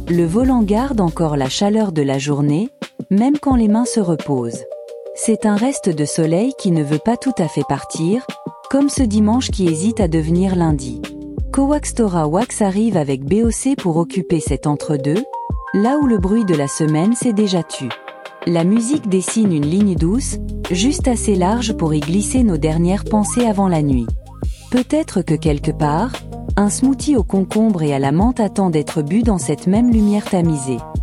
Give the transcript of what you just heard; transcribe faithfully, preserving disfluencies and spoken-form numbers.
Le volant garde encore la chaleur de la journée, même quand les mains se reposent. C'est un reste de soleil qui ne veut pas tout à fait partir, comme ce dimanche qui hésite à devenir lundi. Coaxtora Wax arrive avec B O C pour occuper cet entre-deux, là où le bruit de la semaine s'est déjà tu. La musique dessine une ligne douce, juste assez large pour y glisser nos dernières pensées avant la nuit. Peut-être que quelque part, un smoothie au concombre et à la menthe attend d'être bu dans cette même lumière tamisée.